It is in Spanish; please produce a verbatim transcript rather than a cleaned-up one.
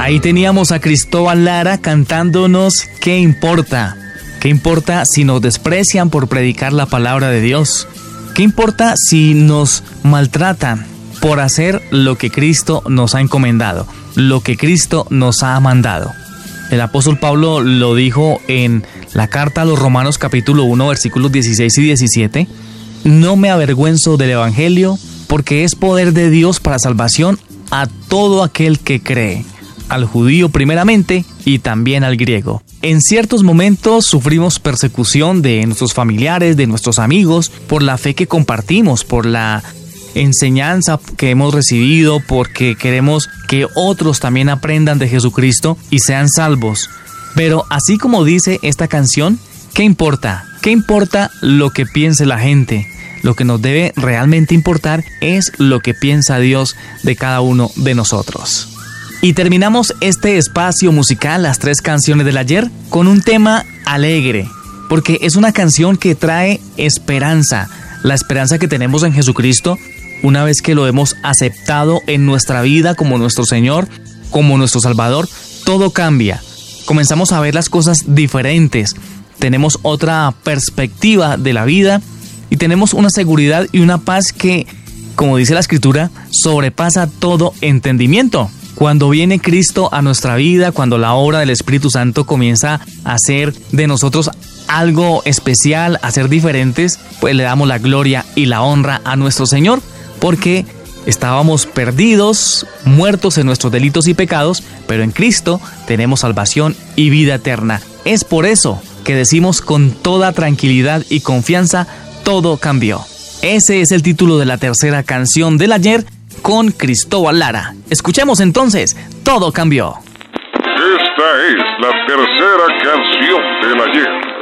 Ahí teníamos a Cristóbal Lara cantándonos ¿Qué importa? ¿Qué importa si nos desprecian por predicar la palabra de Dios? ¿Qué importa si nos maltratan por hacer lo que Cristo nos ha encomendado, lo que Cristo nos ha mandado? El apóstol Pablo lo dijo en la carta a los Romanos capítulo uno versículos dieciséis y diecisiete. No me avergüenzo del evangelio porque es poder de Dios para salvación a todo aquel que cree, al judío primeramente y también al griego. En ciertos momentos sufrimos persecución de nuestros familiares, de nuestros amigos, por la fe que compartimos, por la enseñanza que hemos recibido, porque queremos que otros también aprendan de Jesucristo y sean salvos. Pero así como dice esta canción, ¿qué importa? ¿Qué importa lo que piense la gente? Lo que nos debe realmente importar es lo que piensa Dios de cada uno de nosotros. Y terminamos este espacio musical, las tres canciones del ayer, con un tema alegre, porque es una canción que trae esperanza, la esperanza que tenemos en Jesucristo una vez que lo hemos aceptado en nuestra vida como nuestro Señor, como nuestro Salvador. Todo cambia, comenzamos a ver las cosas diferentes, tenemos otra perspectiva de la vida y tenemos una seguridad y una paz que, como dice la Escritura, sobrepasa todo entendimiento. Cuando viene Cristo a nuestra vida, cuando la obra del Espíritu Santo comienza a hacer de nosotros algo especial, a ser diferentes, pues le damos la gloria y la honra a nuestro Señor, porque estábamos perdidos, muertos en nuestros delitos y pecados, pero en Cristo tenemos salvación y vida eterna. Es por eso que decimos con toda tranquilidad y confianza, todo cambió. Ese es el título de la tercera canción del ayer, con Cristóbal Lara. Escuchemos entonces, Todo cambió. Esta es la tercera canción del ayer.